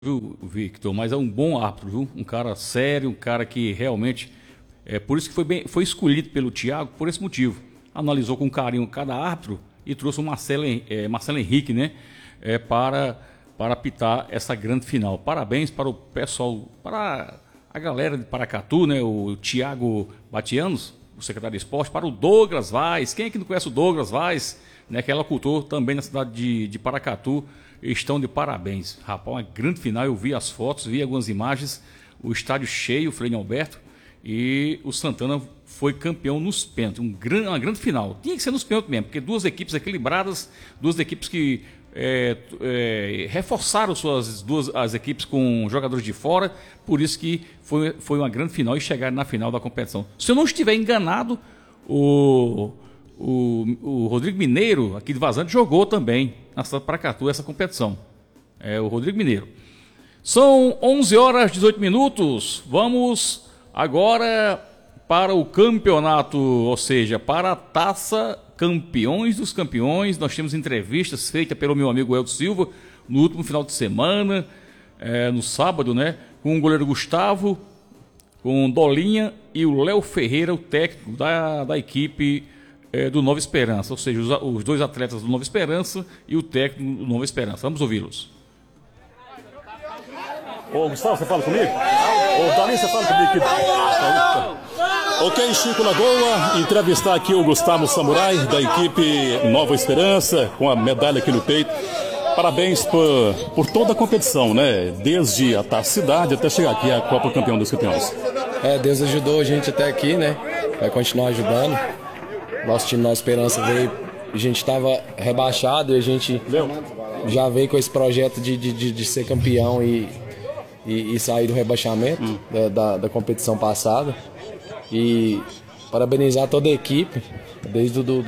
Viu, Victor? Mas é um bom árbitro, viu? Um cara sério, um cara que realmente. Por isso que foi escolhido pelo Thiago, por esse motivo. Analisou com carinho cada árbitro e trouxe o Marcelo Henrique, né? Para apitar essa grande final. Parabéns para o pessoal, para a galera de Paracatu, né? O Thiago Batianos, o secretário de esporte, para o Douglas Vaz. Quem é que não conhece o Douglas Vaz? Né, que é locutor também na cidade de Paracatu, estão de parabéns. Rapaz, uma grande final, eu vi as fotos, vi algumas imagens, o estádio cheio, o Frei Alberto, e o Santana foi campeão nos pênaltis, uma grande final. Tinha que ser nos pênaltis mesmo, porque duas equipes equilibradas, duas equipes que reforçaram as equipes com jogadores de fora, por isso que foi uma grande final e chegaram na final da competição. Se eu não estiver enganado, o Rodrigo Mineiro, aqui de Vazante, jogou também na cidade de Paracatu essa competição. O Rodrigo Mineiro. São 11 horas e 18 minutos. Vamos agora para o campeonato, ou seja, para a Taça Campeões dos Campeões. Nós temos entrevistas feitas pelo meu amigo Elton Silva no último final de semana, no sábado, né? Com o goleiro Gustavo, com Dolinha e o Léo Ferreira, o técnico da equipe do Nova Esperança, ou seja, os dois atletas do Nova Esperança e o técnico do Nova Esperança. Vamos ouvi-los. Ô Gustavo, você fala comigo? Ô Dani, você fala comigo aqui. Ok, Chico Lagoa, entrevistar aqui o Gustavo Samurai, da equipe Nova Esperança, com a medalha aqui no peito. Parabéns por toda a competição, né? Desde a Taça Cidade até chegar aqui a Copa Campeão dos Campeões. Deus ajudou a gente até aqui, né? Vai continuar ajudando. Nosso time Nova Esperança veio, a gente estava rebaixado e a gente já veio com esse projeto de ser campeão e sair do rebaixamento da competição passada. E parabenizar toda a equipe, desde do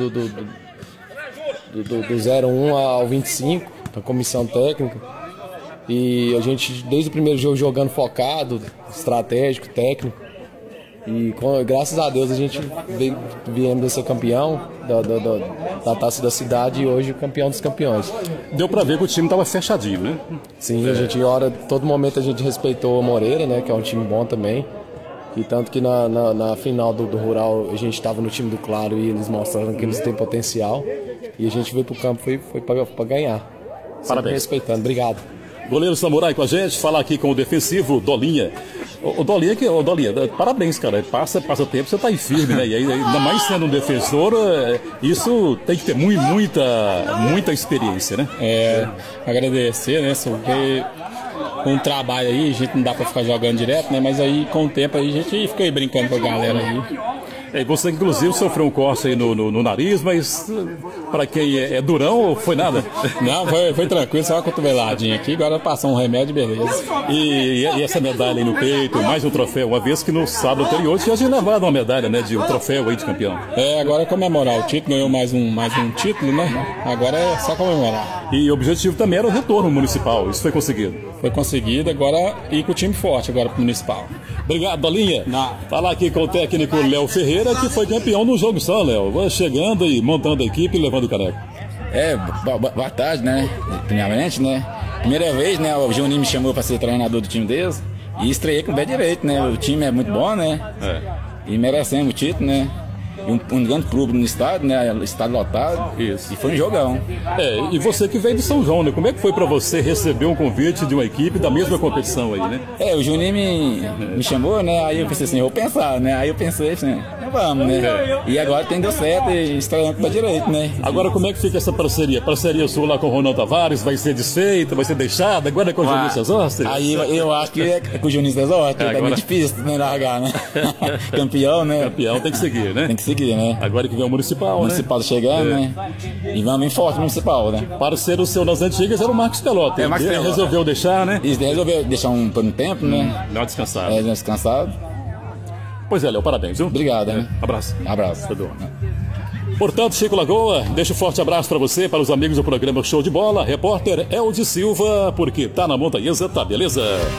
01 ao 25, a comissão técnica. E a gente, desde o primeiro jogo, jogando focado, estratégico, técnico. E graças a Deus a gente viemos ser campeão da Taça da Cidade e hoje o campeão dos campeões. Deu pra ver que o time tava fechadinho, né? Sim, a gente todo momento a gente respeitou o Moreira, né? Que é um time bom também. E tanto que na final do Rural a gente estava no time do Claro e eles mostraram que eles têm potencial. E a gente veio pro campo foi pra ganhar. Parabéns. Respeitando, obrigado. Goleiro Samurai com a gente, falar aqui com o defensivo Dolinha. O Dolinha, parabéns, cara. Passa tempo, você tá aí firme, né? E aí, ainda mais sendo um defensor, isso tem que ter muita experiência, né? Agradecer, né? Porque com o trabalho aí, a gente não dá pra ficar jogando direto, né? Mas aí, com o tempo aí, a gente fica aí brincando com a galera aí. Você, inclusive, sofreu um corte aí no nariz, mas para quem é durão, foi nada? Não, foi tranquilo, só uma cotoveladinha aqui, agora passou um remédio, beleza. E essa medalha aí no peito, mais um troféu, uma vez que no sábado anterior você já tinha levado uma medalha, né, de um troféu aí de campeão. Agora é comemorar o título, ganhou mais um título, né? Agora é só comemorar. E o objetivo também era o retorno municipal, isso foi conseguido? Foi conseguido, agora ir com o time forte agora pro municipal. Obrigado, Dolinha. Falar aqui com o técnico Léo Ferreira, que foi campeão no jogo só, Léo. Chegando e montando a equipe e levando o caneco. Boa tarde, né? Primeiramente, né? Primeira vez, né? O Juninho me chamou para ser treinador do time deles. E estreiei com o pé direito, né? O time é muito bom, né? E merecemos o título, né? E um grande clube no estado, né? Estado lotado. Isso. E foi um jogão. E você que veio de São João, né? Como é que foi pra você receber um convite de uma equipe da mesma competição aí, né? O Juninho me chamou, né? Aí eu pensei assim, vou pensar, né? Aí eu pensei assim, vamos, né? E agora deu certo e estreando pra direito, né? Agora como é que fica essa parceria? Parceria sua lá com o Ronaldo Tavares, vai ser desfeita, vai ser deixada, agora é com o Juninho Cesostre? Aí eu acho que é com o Juninho Cesostre, é muito difícil, né? Largar, né? Campeão, né? Campeão tem que seguir, né? Tem que seguir, né? Agora que vem o municipal, municipal chegando, né? E vamos bem forte no municipal, né? Parceiro seu nas antigas era o Marcos Pelota. Marcos Ele Pelota. resolveu deixar, né? Isso, resolveu deixar por um tempo, né? Dá uma descansada. Descansado. Pois é, Léo, parabéns, viu? Obrigado, né? Abraço. Abraço. Portanto, Chico Lagoa, deixa um forte abraço para você, para os amigos do programa Show de Bola. Repórter Eldi Silva, porque tá na montanhesa, tá beleza?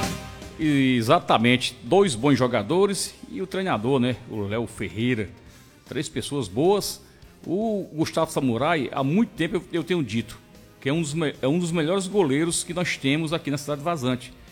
Exatamente, dois bons jogadores e o treinador, né? O Léo Ferreira. 3 pessoas boas. O Gustavo Samurai, há muito tempo eu tenho dito que é um dos melhores goleiros que nós temos aqui na cidade de Vazante.